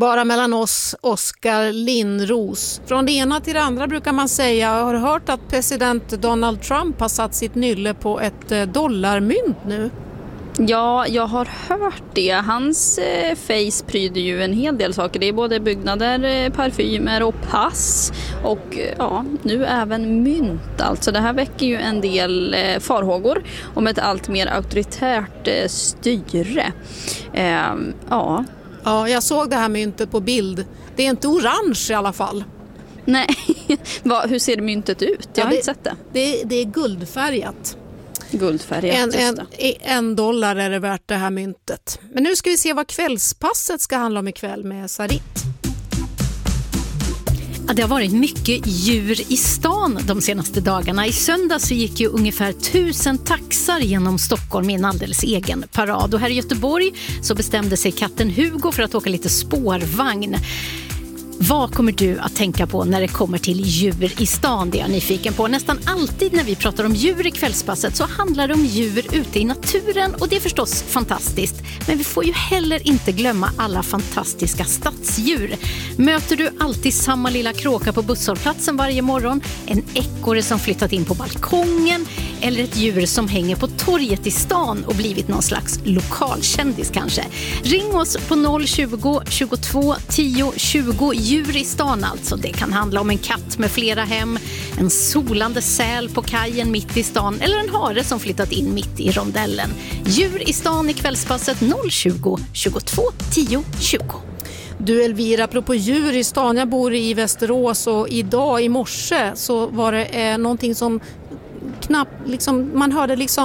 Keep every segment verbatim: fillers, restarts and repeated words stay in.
Bara mellan oss, Oskar Lindros. Från det ena till det andra brukar man säga. Jag har hört att president Donald Trump har satt sitt nylle på ett dollarmynt nu. Ja, jag har hört det. Hans eh, face pryder ju en hel del saker. Det är både byggnader, eh, parfymer och pass. Och eh, ja, nu även mynt. Alltså det här väcker ju en del eh, farhågor om ett allt mer auktoritärt eh, styre. Eh, ja. Ja, jag såg det här myntet på bild. Det är inte orange i alla fall. Nej, Va, hur ser myntet ut? Jag ja, har det, inte sett det. Det, det är guldfärgat. Guldfärgat, en, en, det. en dollar är det värt det här myntet. Men nu ska vi se vad kvällspasset ska handla om ikväll med Sarit. Ja, det har varit mycket djur i stan de senaste dagarna. I söndag så gick ju ungefär tusen taxar genom Stockholm i en alldeles egen parad. Och här i Göteborg så bestämde sig katten Hugo för att åka lite spårvagn. Vad kommer du att tänka på när det kommer till djur i stan? Det är jag nyfiken på. Nästan alltid när vi pratar om djur i kvällspasset så handlar det om djur ute i naturen och det är förstås fantastiskt. Men vi får ju heller inte glömma alla fantastiska stadsdjur. Möter du alltid samma lilla kråka på busshållplatsen varje morgon? En ekorre som flyttat in på balkongen? Eller ett djur som hänger på torget i stan och blivit någon slags lokalkändis kanske? Ring oss på noll tjugo, tjugotvå, tio, tjugo. Djur i stan alltså. Det kan handla om en katt med flera hem, en solande säl på kajen mitt i stan eller en hare som flyttat in mitt i rondellen. Djur i stan i kvällspasset noll tjugo, tjugotvå, tio, tjugo. Du Elvira, apropå djur i stan, jag bor i Västerås och idag i morse så var det eh, någonting som knappt, liksom, man hörde liksom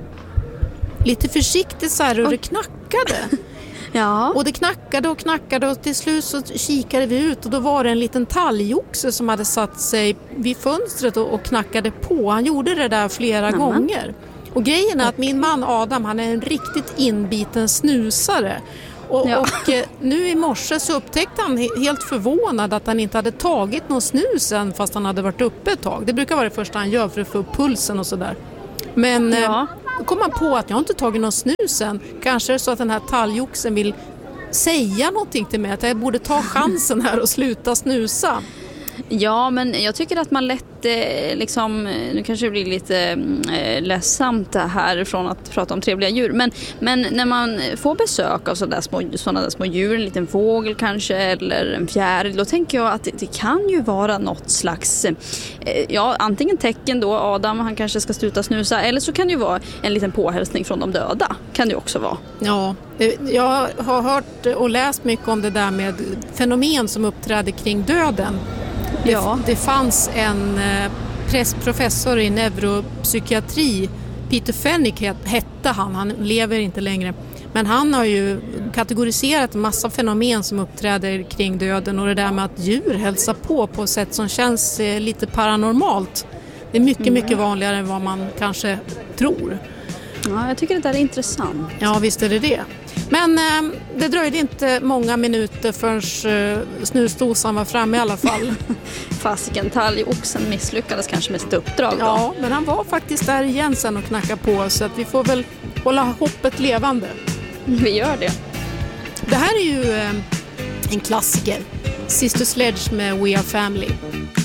lite försiktigt så här hur det knackade. Ja. Och det knackade och knackade och till slut så kikade vi ut och då var det en liten talgoxe som hade satt sig vid fönstret och, och knackade på. Han gjorde det där flera mm. gånger. Och grejen är att min man Adam, han är en riktigt inbiten snusare. Och, ja. och eh, nu i morse så upptäckte han he- helt förvånad att han inte hade tagit någon snus än fast han hade varit uppe ett tag. Det brukar vara det första han gör för att få upp pulsen och sådär. Men ja. eh, då kom han på att jag inte tagit någon snus än. Kanske är det så att den här talgoxen vill säga någonting till mig. Att jag borde ta chansen här och sluta snusa. Ja, men jag tycker att man lätt eh, liksom, nu kanske det blir lite eh, ledsamt här från att prata om trevliga djur, men, men när man får besök av sådana små, sådana där små djur, en liten fågel kanske eller en fjäril, då tänker jag att det, det kan ju vara något slags eh, ja, antingen tecken då, Adam han kanske ska sluta snusa, eller så kan det ju vara en liten påhälsning från de döda, kan det också vara. Ja, jag har hört och läst mycket om det där med fenomen som uppträder kring döden. Det, ja. det fanns en eh, professor i neuropsykiatri, Peter Fennick hette han, han lever inte längre. Men han har ju kategoriserat en massa fenomen som uppträder kring döden och det där med att djur hälsar på på ett sätt som känns eh, lite paranormalt. Det är mycket, mm. mycket vanligare än vad man kanske tror. Ja, jag tycker det där är intressant. Ja, visst är det det. Men eh, det dröjde inte många minuter förrän eh, snusdosan var framme i alla fall. Fasiken, talgoxen misslyckades kanske med sitt uppdrag då. Ja, men han var faktiskt där igen sen och knackade på, så att vi får väl hålla hoppet levande. Vi gör det. Det här är ju eh, en klassiker. Sister Sledge med We Are Family.